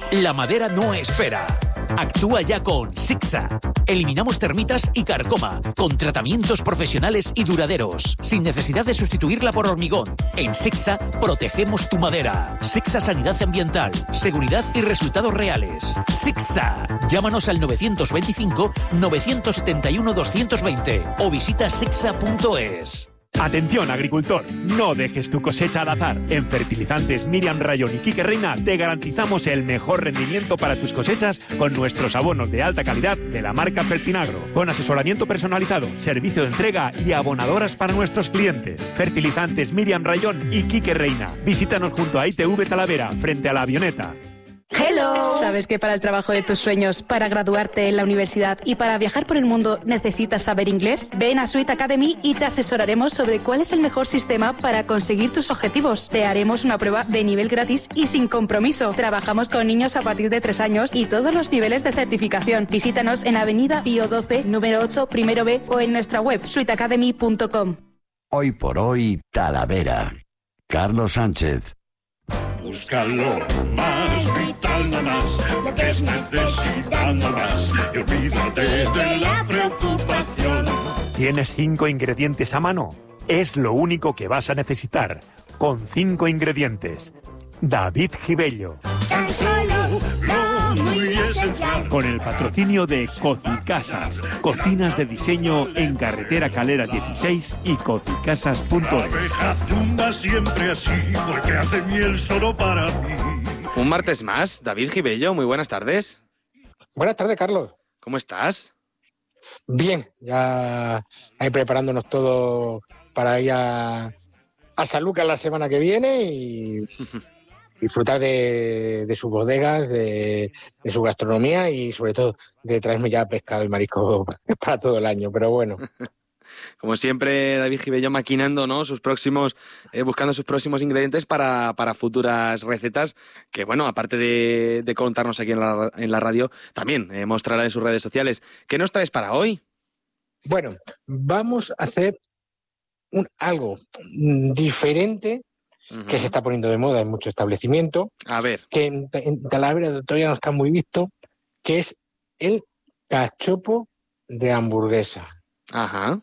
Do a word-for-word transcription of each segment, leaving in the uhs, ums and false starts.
La madera no espera. Actúa ya con Sixa. Eliminamos termitas y carcoma, con tratamientos profesionales y duraderos, sin necesidad de sustituirla por hormigón. En Sixa protegemos tu madera. Sixa Sanidad Ambiental, seguridad y resultados reales. Sixa. Llámanos al nueve dos cinco, nueve siete uno, dos dos cero o visita sixa punto es. Atención, agricultor, no dejes tu cosecha al azar. En Fertilizantes Miriam Rayón y Quique Reina te garantizamos el mejor rendimiento para tus cosechas con nuestros abonos de alta calidad de la marca Fertinagro, con asesoramiento personalizado, servicio de entrega y abonadoras para nuestros clientes. Fertilizantes Miriam Rayón y Quique Reina. Visítanos junto a I T V Talavera, frente a la avioneta. ¡Hello! ¿Sabes que para el trabajo de tus sueños, para graduarte en la universidad y para viajar por el mundo necesitas saber inglés? Ven a Sweet Academy y te asesoraremos sobre cuál es el mejor sistema para conseguir tus objetivos. Te haremos una prueba de nivel gratis y sin compromiso. Trabajamos con niños a partir de tres años y todos los niveles de certificación. Visítanos en Avenida Pío doce, número ocho, primero B o en nuestra web sweet academy punto com. Hoy por hoy, Talavera. Carlos Sánchez. Búscalo más, vital más, lo que es necesitando más, y olvídate de la preocupación. ¿Tienes cinco ingredientes a mano? Es lo único que vas a necesitar. Con cinco ingredientes. David Gibello. Tan solo lo muy esencial. Con el patrocinio de Cocicasas, cocinas de diseño en Carretera Calera dieciséis y cocicasas punto es. Abeja zumba siempre así, porque hace miel solo para mí. Un martes más, David Gibello, muy buenas tardes. Buenas tardes, Carlos. ¿Cómo estás? Bien, ya ahí preparándonos todo para ir a, a San Lucas la semana que viene y disfrutar de, de sus bodegas, de, de su gastronomía y sobre todo de traerme ya pescado y marisco para todo el año, pero bueno. Como siempre, David Gibello maquinando, ¿no? Sus próximos, eh, buscando sus próximos ingredientes para, para futuras recetas, que bueno, aparte de, de contarnos aquí en la, en la radio, también eh, mostrará en sus redes sociales. ¿Qué nos traes para hoy? Bueno, vamos a hacer un, algo diferente uh-huh. que se está poniendo de moda en muchos establecimientos. A ver. Que en, en Talavera todavía no está muy visto, que es el cachopo de hamburguesa. Ajá.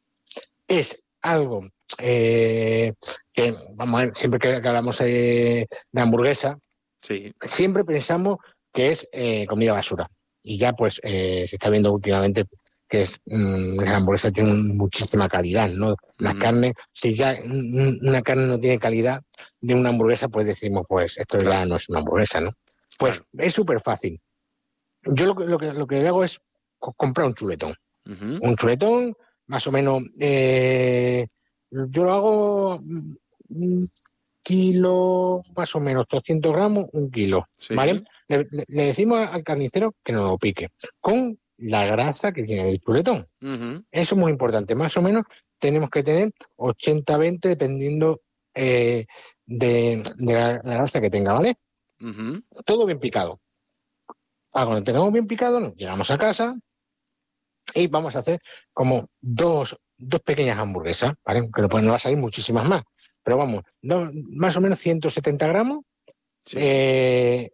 Es algo eh, que, vamos a ver, siempre que hablamos de, de hamburguesa, sí. siempre pensamos que es eh, comida basura. Y ya pues eh, se está viendo últimamente que es mmm, la hamburguesa tiene muchísima calidad, ¿no? Las mm. carnes, si ya una carne no tiene calidad de una hamburguesa, pues decimos, pues esto claro. ya no es una hamburguesa, ¿no? Pues claro. es súper fácil. Yo lo que, lo, que, lo que hago es comprar un chuletón. Uh-huh. Un chuletón, más o menos, eh, yo lo hago un kilo, más o menos, doscientos gramos, un kilo, sí. ¿vale? Le, le, le decimos al carnicero que no lo pique, con la grasa que tiene el chuletón. Uh-huh. Eso es muy importante. Más o menos tenemos que tener ochenta veinte dependiendo eh, de, de la, la grasa que tenga, ¿vale? Uh-huh. Todo bien picado. Ah, cuando tengamos bien picado, nos llegamos a casa y vamos a hacer como dos, dos pequeñas hamburguesas, ¿vale? Que pues no va a salir muchísimas más. Pero vamos, dos, más o menos ciento setenta gramos. Sí. Eh,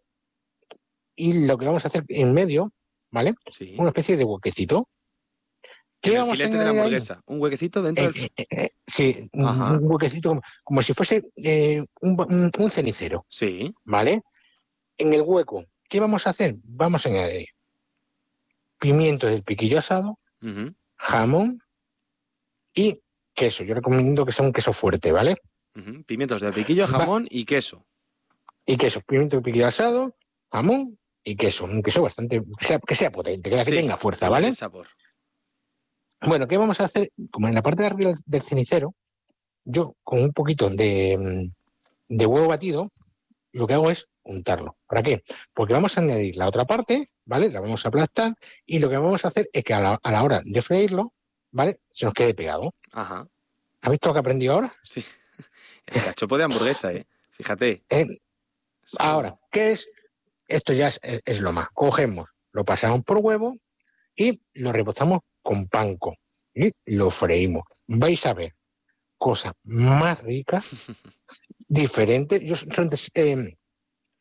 y lo que vamos a hacer en medio, ¿vale? Sí. Una especie de huequecito. ¿Qué el vamos a hacer de la hamburguesa? Ahí? ¿Un huequecito dentro eh, del...? Eh, eh, sí, un, un huequecito como, como si fuese eh, un, un, un cenicero. Sí. ¿Vale? En el hueco, ¿qué vamos a hacer? Vamos a añadir pimientos del piquillo asado, uh-huh. jamón y queso. Yo recomiendo que sea un queso fuerte, ¿vale? Uh-huh. Pimientos del piquillo, jamón Va. y queso. Y queso, pimiento del piquillo asado, jamón y queso. Un queso bastante... que sea, que sea potente, que, sí, que tenga fuerza, ¿vale? Sabor. Bueno, ¿qué vamos a hacer? Como en la parte de arriba del cenicero, yo con un poquito de, de huevo batido, lo que hago es untarlo. ¿Para qué? Porque vamos a añadir la otra parte, ¿vale? La vamos a aplastar y lo que vamos a hacer es que a la, a la hora de freírlo, ¿vale? Se nos quede pegado. Ajá. ¿Has visto lo que he aprendido ahora? Sí. El cachopo de hamburguesa, ¿eh? Fíjate. Eh, ahora, ¿qué es? Esto ya es, es lo más. Cogemos, lo pasamos por huevo y lo rebozamos con panko y lo freímos. Vais a ver cosas más ricas, diferentes. Yo son, eh,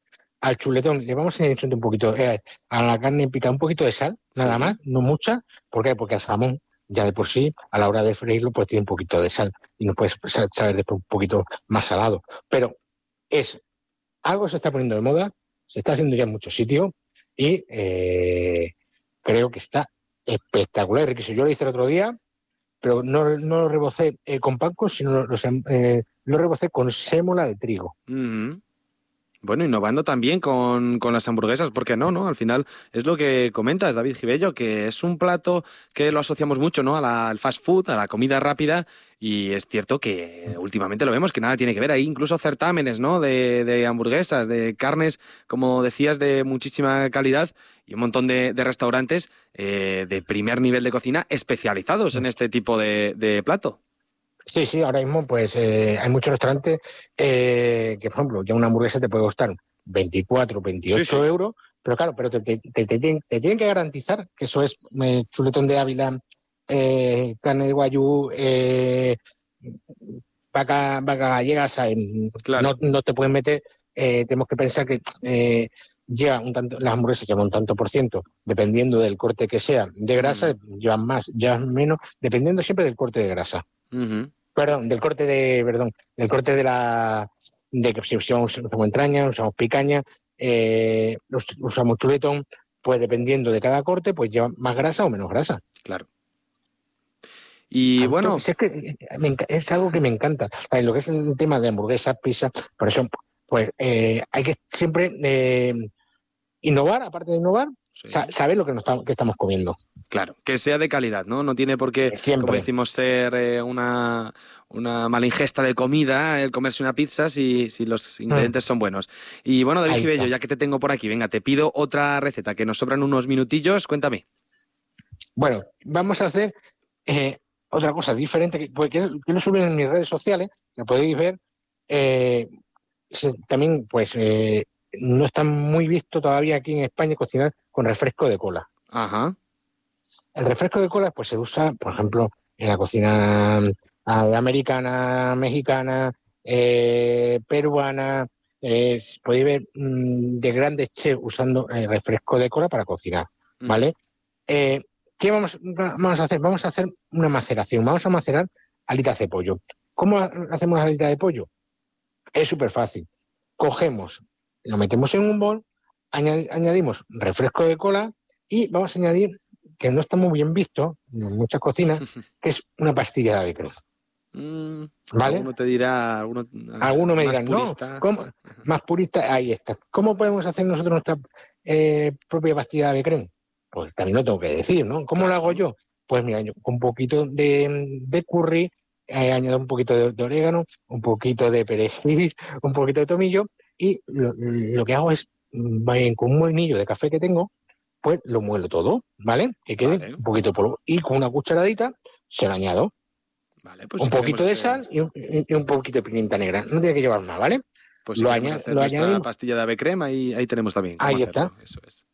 al chuletón le vamos a añadir un poquito, eh, a la carne picada un poquito de sal, nada Sí. más, no mucha. ¿Por qué? Porque el jamón ya de por sí, a la hora de freírlo, pues tiene un poquito de sal y no puedes saber después un poquito más salado. Pero es algo que se está poniendo de moda, se está haciendo ya en muchos sitios y eh, creo que está espectacular, riquísimo. Yo lo hice el otro día, pero no, no lo rebocé eh, con panko, sino lo, lo, eh, lo rebocé con sémola de trigo. Mm-hmm. Bueno, innovando también con, con las hamburguesas, ¿por qué no, no? Al final es lo que comentas, David Gibello, que es un plato que lo asociamos mucho, ¿no? A la, al fast food, a la comida rápida, y es cierto que últimamente lo vemos, que nada tiene que ver. Hay incluso certámenes, ¿no? De, de hamburguesas, de carnes, como decías, de muchísima calidad, y un montón de, de restaurantes eh, de primer nivel de cocina especializados en este tipo de, de plato. Sí, sí, ahora mismo pues eh, hay muchos restaurantes eh, que, por ejemplo, ya una hamburguesa te puede costar veinticuatro, veintiocho Sí, sí. euros, pero claro, pero te, te, te, te, tienen, te tienen que garantizar que eso es eh, chuletón de Ávila, eh, carne de guayú, eh, vaca, vaca gallega, ¿sabes? Claro. No, no te pueden meter, eh, tenemos que pensar que eh, lleva un tanto, las hamburguesas llevan un tanto por ciento, dependiendo del corte que sea de grasa, mm. llevan más, llevan menos, dependiendo siempre del corte de grasa. Uh-huh. Perdón, del corte de, perdón, del corte de la, de que si usamos, usamos entraña, usamos picaña, eh, usamos chuletón, pues dependiendo de cada corte, pues lleva más grasa o menos grasa. Claro. Y Aunque, bueno, es, que es algo que me encanta. Lo que es el tema de hamburguesas, pizza, por eso, pues eh, hay que siempre eh, innovar, aparte de innovar, sí. sa- saber lo que, nos estamos, que estamos comiendo. Claro, que sea de calidad, ¿no? No tiene por qué, Siempre. como decimos, ser eh, una, una mala ingesta de comida el comerse una pizza si, si los ingredientes mm. son buenos. Y bueno, David Gibello, ya que te tengo por aquí, venga, te pido otra receta, que nos sobran unos minutillos, cuéntame. Bueno, vamos a hacer eh, otra cosa diferente, que, que, que lo suben en mis redes sociales, lo podéis ver. Eh, se, también, pues, eh, no está muy visto todavía aquí en España cocinar con refresco de cola. Ajá. El refresco de cola pues se usa, por ejemplo, en la cocina americana, mexicana, eh, peruana. Eh, podéis ver mmm, de grandes chefs usando el refresco de cola para cocinar, ¿vale? Mm. Eh, ¿Qué vamos, vamos a hacer? Vamos a hacer una maceración. Vamos a macerar alitas de pollo. ¿Cómo hacemos alitas de pollo? Es súper fácil. Cogemos, lo metemos en un bol, añad, añadimos refresco de cola y vamos a añadir, que no está muy bien visto en muchas cocinas, que es una pastilla de ave crema. Mm, ¿Vale? Alguno te dirá... Alguno, alguno me dirá, no, ¿cómo? Más purista, ahí está. ¿Cómo podemos hacer nosotros nuestra eh, propia pastilla de ave crema? Pues también lo tengo que decir, ¿no? ¿Cómo claro. lo hago yo? Pues mira, yo con un poquito de, de curry, eh, añado un poquito de, de orégano, un poquito de perejil, un poquito de tomillo, y lo, lo que hago es, con un molinillo de café que tengo, pues lo muelo todo, ¿vale? Que quede vale. un poquito de polvo. Y con una cucharadita se lo añado. Vale, pues un si poquito de que... sal y un, y un poquito de pimienta negra. No tiene que llevar nada, ¿vale? Pues si lo añado. Lo añadimos. Pastilla de ave crema y ahí tenemos también. Ahí hacerlo. está. Eso es.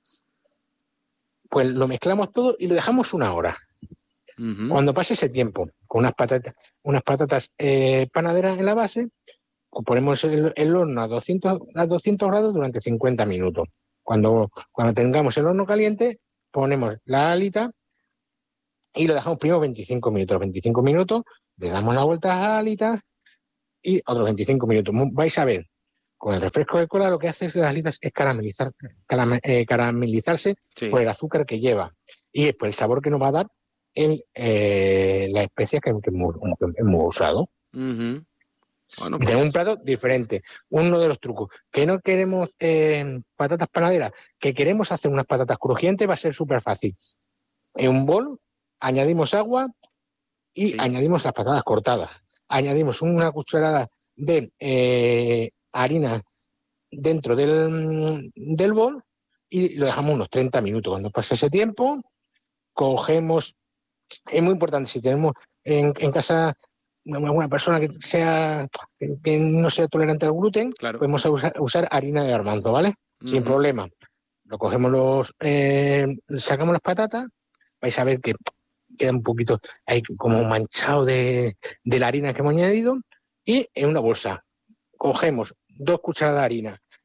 Pues lo mezclamos todo y lo dejamos una hora. Uh-huh. Cuando pase ese tiempo, con unas patatas, unas patatas eh, panaderas en la base, ponemos el, el horno a doscientos, a doscientos grados durante cincuenta minutos. Cuando, cuando tengamos el horno caliente, ponemos la alita y lo dejamos primero veinticinco minutos. veinticinco minutos, le damos la vuelta a las alitas y otros veinticinco minutos. Vais a ver, con el refresco de cola lo que hace es las alitas es caramelizar, caram, eh, caramelizarse sí. por el azúcar que lleva y después el sabor que nos va a dar el, eh, la especia que, que, hemos, que hemos usado. Uh-huh. Bueno, pues... Tenemos un plato diferente. Uno de los trucos, que no queremos eh, patatas panaderas, que queremos hacer unas patatas crujientes, va a ser súper fácil. En un bol añadimos agua y sí. añadimos las patatas cortadas. Añadimos una cucharada de eh, harina dentro del, del bol y lo dejamos unos treinta minutos. Cuando pase ese tiempo, cogemos... Es muy importante, si tenemos en, en casa alguna persona que sea que, que no sea tolerante al gluten, claro. podemos usar, usar harina de garbanzo, ¿vale? Uh-huh. Sin problema. Lo cogemos, los eh, sacamos las patatas, vais a ver que queda un poquito ahí como manchado de, de la harina que hemos añadido y en una bolsa cogemos dos cucharadas de harina,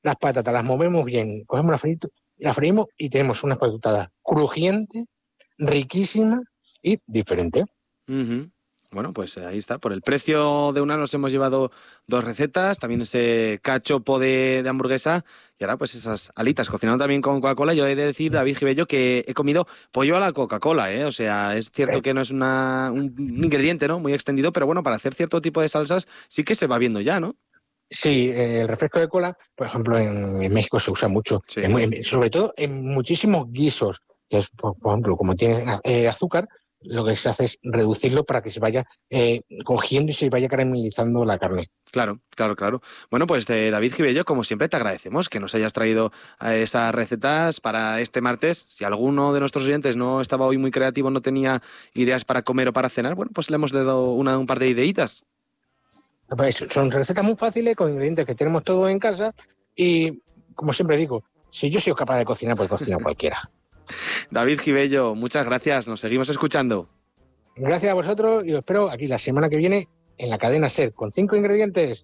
las patatas las movemos bien, cogemos la frito, la freímos y tenemos unas patatas crujientes, riquísimas y diferentes. Uh-huh. Bueno, pues ahí está. Por el precio de una nos hemos llevado dos recetas, también ese cachopo de, de hamburguesa y ahora pues esas alitas, cocinando también con Coca-Cola. Yo he de decir, David Gibello, que he comido pollo a la Coca-Cola, ¿eh? O sea, es cierto que no es una, un ingrediente, ¿no?, muy extendido, pero bueno, para hacer cierto tipo de salsas sí que se va viendo ya, ¿no? Sí, eh, el refresco de cola, por ejemplo, en, en México se usa mucho, Sí. en, en, sobre todo en muchísimos guisos. Que es, por, por ejemplo, como tiene eh, azúcar, lo que se hace es reducirlo para que se vaya eh, cogiendo y se vaya caramelizando la carne. Claro, claro, claro. Bueno, pues eh, David Gibello, como siempre, te agradecemos que nos hayas traído eh, esas recetas para este martes. Si alguno de nuestros oyentes no estaba hoy muy creativo, no tenía ideas para comer o para cenar, bueno, pues le hemos dado una, un par de ideitas. Pues son recetas muy fáciles, con ingredientes que tenemos todos en casa y, como siempre digo, si yo soy capaz de cocinar, pues cocina cualquiera. David Gibello, muchas gracias. Nos seguimos escuchando. Gracias a vosotros y os espero aquí la semana que viene en la cadena SER con cinco ingredientes.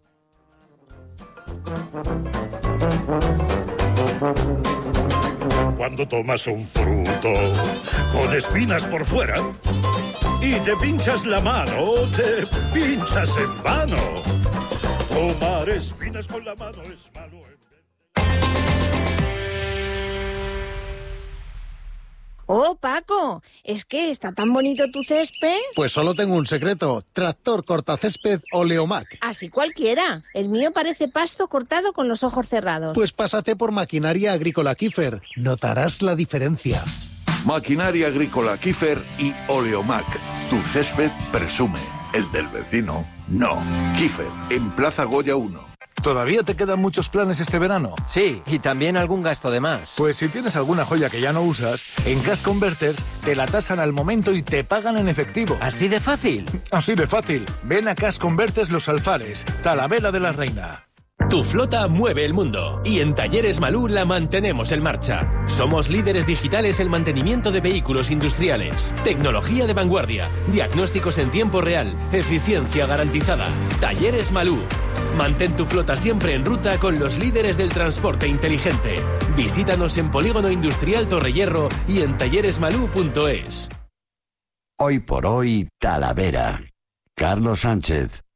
Cuando tomas un fruto con espinas por fuera y te pinchas la mano, te pinchas en vano. Tomar espinas con la mano es malo. Oh, Paco, es que está tan bonito tu césped. Pues solo tengo un secreto, tractor cortacésped Oleomac. Así cualquiera. El mío parece pasto cortado con los ojos cerrados. Pues pásate por Maquinaria Agrícola Kiefer, notarás la diferencia. Maquinaria Agrícola Kiefer y Oleomac. Tu césped presume, el del vecino no. Kiefer, en Plaza Goya uno. ¿Todavía te quedan muchos planes este verano? Sí, y también algún gasto de más. Pues si tienes alguna joya que ya no usas, en Cash Converters te la tasan al momento y te pagan en efectivo. ¿Así de fácil? Así de fácil. Ven a Cash Converters Los Alfares, Talavera de la Reina. Tu flota mueve el mundo y en Talleres Malú la mantenemos en marcha. Somos líderes digitales en mantenimiento de vehículos industriales, tecnología de vanguardia, diagnósticos en tiempo real, eficiencia garantizada. Talleres Malú. Mantén tu flota siempre en ruta con los líderes del transporte inteligente. Visítanos en Polígono Industrial Torrehierro y en talleres malú punto es. Hoy por hoy, Talavera. Carlos Sánchez.